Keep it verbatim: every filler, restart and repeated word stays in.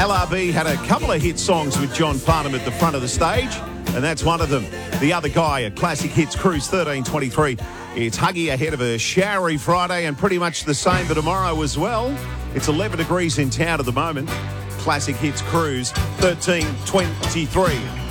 L R B had a couple of hit songs with John Farnham at the front of the stage, and that's one of them. The other guy, a Classic Hits Cruise thirteen twenty-three. It's Huggy ahead of a showery Friday and pretty much the same for tomorrow as well. It's eleven degrees in town at the moment. Classic Hits Cruise thirteen twenty-three.